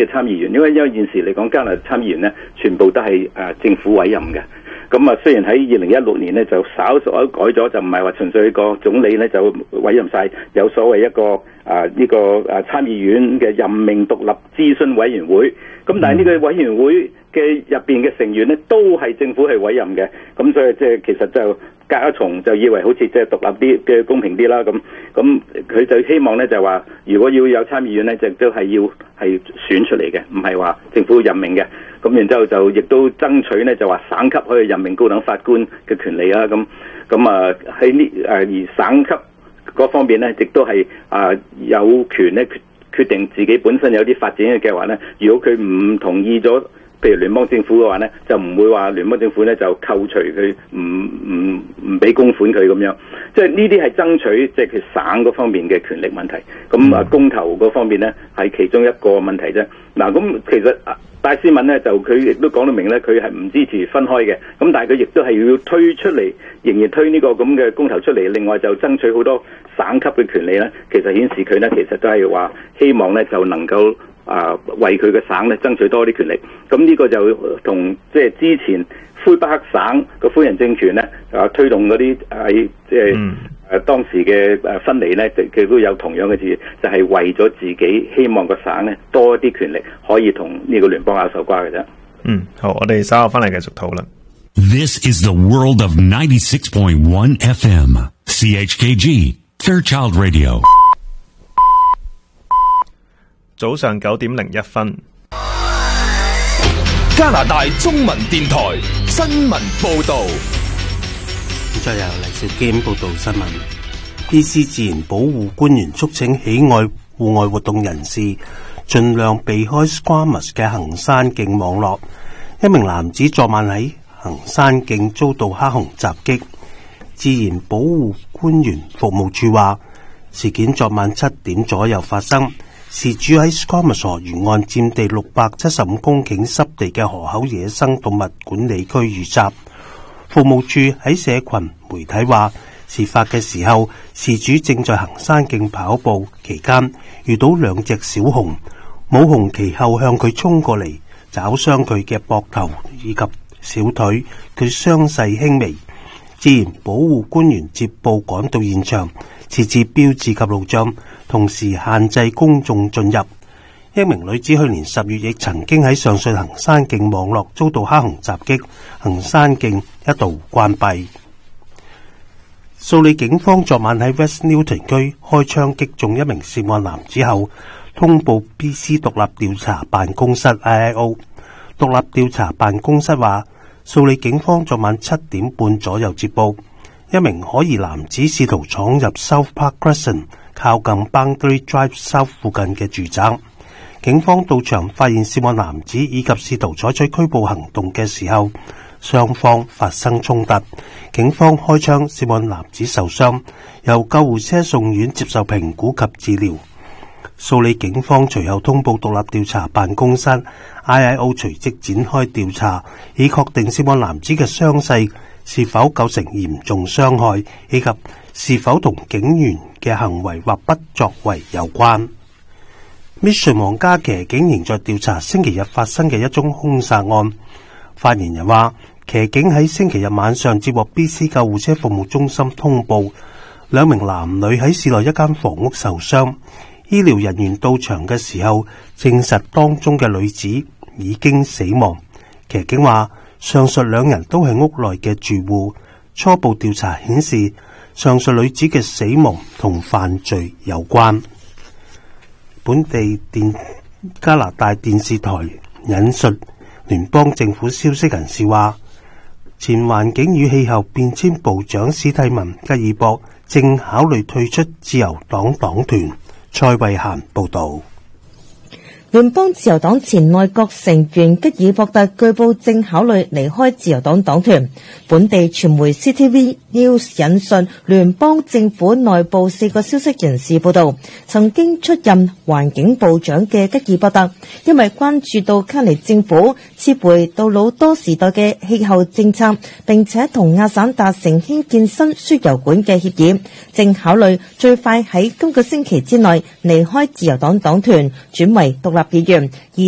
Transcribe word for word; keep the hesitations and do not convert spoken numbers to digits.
嘅參議員，因為因為現時嚟講加拿大參議員咧全部都係誒、呃、政府委任嘅。咁啊，雖然喺二零一六年咧就稍稍改咗，就唔係話純粹個總理咧就委任晒，有所謂一個啊呢、這個啊參議院嘅任命獨立諮詢委員會。咁但係呢個委員會嘅入邊嘅成員咧都係政府係委任嘅。咁所以即係其實就隔一重就以為好似即係獨立啲嘅公平啲啦。咁咁佢就希望咧就話，如果要有參議院咧，就都係要係選出嚟嘅，唔係話政府任命嘅。咁然之後就亦都爭取咧，就話省級可以任命高等法官嘅權利啦。咁咁啊喺呢誒而省級嗰方面咧，亦都係啊有權咧決決定自己本身有啲發展嘅計劃咧。如果佢唔同意咗，譬如聯邦政府嘅話咧，就唔會話聯邦政府咧就扣除佢唔唔唔俾供款佢咁樣。即係呢啲係爭取即係佢省嗰方面嘅權力問題。咁啊公投嗰方面咧係其中一個問題啫。嗱咁其實戴斯敏咧就佢亦都講到明咧，佢係唔支持分開嘅。咁但係佢亦都係要推出嚟，仍然推呢個咁嘅公投出嚟。另外就爭取好多省級嘅權利咧，其實顯示佢咧其實都係話希望咧就能夠啊為佢嘅省咧爭取多啲權力。咁呢個就同即係之前魁北克省個魁人政權咧啊推動嗰啲係即係。嗯誒、啊、當時嘅誒分離咧，佢都有同樣嘅字，就係、是、為咗自己希望個省咧多啲權力，可以同呢個聯邦拗手瓜嘅啫。 嗯，好，我哋稍後翻嚟繼續討論。 This is the world of ninety-six point one F M C H K G Fairchild Radio。 早上九點零一分， 加拿大中文電台新聞報道。 再由黎兆基報道新聞。B C 自然保護官員促請喜愛戶外活動人士盡量避開 Squamish 嘅行山徑網絡。一名男子昨晚喺行山徑遭到黑熊襲擊。自然保護官員服務處話，事件昨晚七點左右發生。事主喺 Squamish 河沿岸佔地六百七十五公頃濕地嘅河口野生動物管理區遇襲。服務處喺社群媒體話，事發嘅時候，事主正在行山徑跑步期間，遇到兩隻小熊，母熊其後向佢衝過嚟，抓傷佢嘅膊頭以及小腿，佢傷勢輕微。自然保護官員接報趕到現場，設置標誌及路障，同時限制公眾進入。一名女子去年十月亦曾經喺上述行山徑網絡遭到黑熊襲擊，行山徑一度關閉。素里警方昨晚喺 West Newton 區開槍擊中一名涉案男子後，通報 B C 獨立調查辦公室 I I O。獨立調查辦公室話，素里警方昨晚七點半左右接報，一名可疑男子試圖闖入 South Park Crescent 靠近 Boundary Drive South 附近嘅住宅。警方到場發現涉案男子以及試圖採取拘捕行動嘅時候，雙方發生衝突，警方開槍，涉案男子受傷，由救護車送院接受評估及治療。素里警方隨後通報獨立調查辦公室 I I O， 隨即展開調查，以確定涉案男子嘅傷勢是否構成嚴重傷害，以及是否同警員嘅行為或不作為有關。Mission 皇家騎警仍在調查星期日發生嘅一宗兇殺案。發言人話，騎警喺星期日晚上接獲 B C 救護車服務中心通報，兩名男女喺市內一間房屋受傷。醫療人員到場嘅時候，證實當中嘅女子已經死亡。騎警話，上述兩人都係屋內嘅住戶。初步調查顯示，上述女子嘅死亡同犯罪有關。本地電加拿大電視台引述聯邦政府消息人士話，前環境與氣候變遷部長史蒂文吉爾博正考慮退出自由黨黨團。蔡慧嫻報道。 聯邦自由黨前內閣成員吉爾博特據報正考慮離開自由黨黨團。本地傳媒 C T V News 引述聯邦政府內部四個消息人士報道，曾經出任環境部長嘅吉爾博特，因為關注到卡尼政府撤回杜魯多時代嘅氣候政策，並且同亞省達成興建新輸油管嘅協議，正考慮最快喺今個星期之內離開自由黨黨團，轉為獨立議員。而